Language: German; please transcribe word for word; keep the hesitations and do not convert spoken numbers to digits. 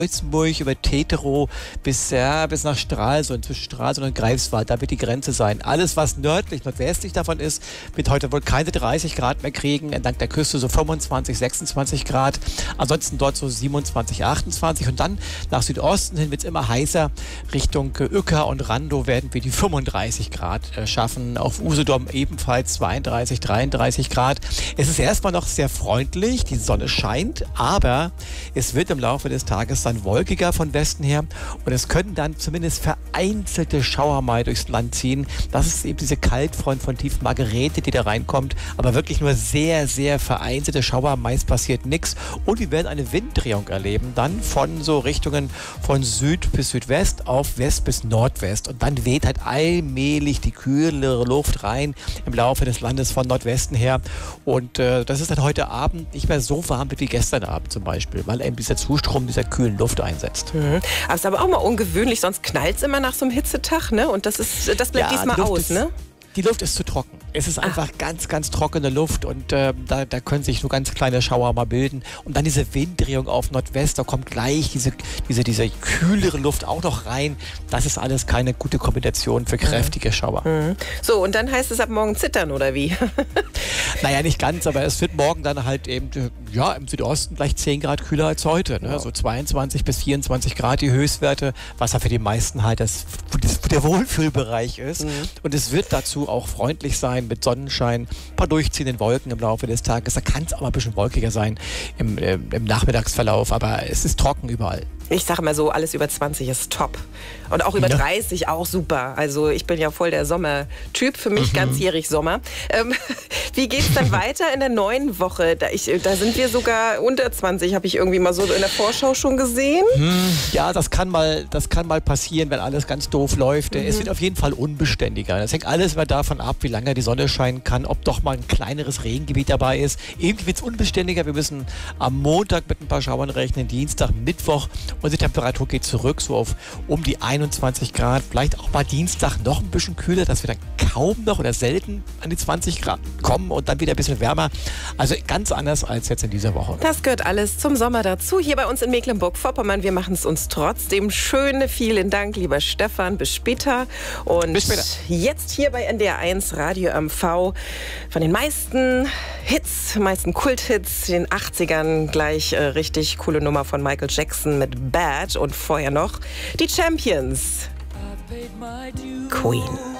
Kreuzburg über Teterow bis, ja, bis nach Stralsund, zwischen Stralsund und Greifswald, da wird die Grenze sein. Alles, was nördlich, nordwestlich davon ist, wird heute wohl keine dreißig Grad mehr kriegen, entlang der Küste so fünfundzwanzig, sechsundzwanzig Grad, ansonsten dort so siebenundzwanzig, achtundzwanzig und dann nach Südosten hin wird es immer heißer, Richtung Uecker und Randow werden wir die fünfunddreißig Grad äh, schaffen, auf Usedom ebenfalls zweiunddreißig, dreiunddreißig Grad. Es ist erstmal noch sehr freundlich, die Sonne scheint, aber es wird im Laufe des Tages dann wolkiger von Westen her und es können dann zumindest vereinzelte Schauer mal durchs Land ziehen. Das ist eben diese Kaltfront von Tief Margarete, die da reinkommt, aber wirklich nur sehr, sehr vereinzelte Schauer. Meist passiert nichts und wir werden eine Winddrehung erleben, dann von so Richtungen von Süd bis Südwest auf West bis Nordwest und dann weht halt allmählich die kühlere Luft rein im Laufe des Landes von Nordwesten her und äh, das ist dann heute Abend nicht mehr so warm wie gestern Abend zum Beispiel, weil eben dieser Zustrom dieser kühlen Luft einsetzt. Mhm. Aber es ist aber auch mal ungewöhnlich, sonst knallt es immer nach so einem Hitzetag, ne? Und das ist, das bleibt ja, diesmal aus, ist, ne? Die Luft ist zu trocken. Es ist einfach Ach. ganz, ganz trockene Luft und äh, da, da können sich nur ganz kleine Schauer mal bilden. Und dann diese Winddrehung auf Nordwest, da kommt gleich diese, diese, diese kühlere Luft auch noch rein. Das ist alles keine gute Kombination für kräftige mhm. Schauer. Mhm. So, und dann heißt es ab morgen zittern, oder wie? Naja, nicht ganz, aber es wird morgen dann halt eben, ja, im Südosten gleich zehn Grad kühler als heute. Ne? Wow. So zweiundzwanzig bis vierundzwanzig Grad die Höchstwerte, was ja für die meisten halt das, das der Wohlfühlbereich ist. Mhm. Und es wird dazu auch freundlich sein mit Sonnenschein, ein paar durchziehenden Wolken im Laufe des Tages. Da kann es auch mal ein bisschen wolkiger sein im, äh, im Nachmittagsverlauf, aber es ist trocken überall. Ich sage mal so, alles über zwanzig ist top. Und auch über ja. dreißig auch super. Also ich bin ja voll der Sommertyp, für mich mhm. ganzjährig Sommer. Ähm, wie geht es dann weiter in der neuen Woche? Da, ich, da sind wir sogar unter zwanzig, habe ich irgendwie mal so in der Vorschau schon gesehen. Ja, das kann mal, das kann mal passieren, wenn alles ganz doof läuft. Mhm. Es wird auf jeden Fall unbeständiger. Das hängt alles immer davon ab, wie lange die Sonne scheinen kann, ob doch mal ein kleineres Regengebiet dabei ist. Irgendwie wird es unbeständiger. Wir müssen am Montag mit ein paar Schauern rechnen, Dienstag, Mittwoch. Und die Temperatur geht zurück, so auf um die einundzwanzig Grad. Vielleicht auch mal Dienstag noch ein bisschen kühler, dass wir dann kaum noch oder selten an die zwanzig Grad kommen und dann wieder ein bisschen wärmer. Also ganz anders als jetzt in dieser Woche. Das gehört alles zum Sommer dazu. Hier bei uns in Mecklenburg-Vorpommern. Wir machen es uns trotzdem schön. Vielen Dank, lieber Stefan. Bis später. Und Bis später. Jetzt hier bei N D R eins Radio M V von den meisten Hits, meisten Kulthits, den achtzigern gleich äh, richtig coole Nummer von Michael Jackson mit Bad und vorher noch die Champions. Queen.